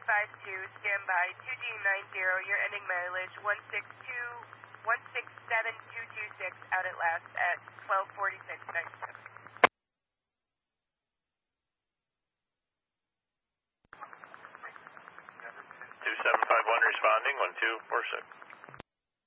standby 2D90, your ending mileage 167,226, out at last at 12:46.97. 2751 responding, 1246.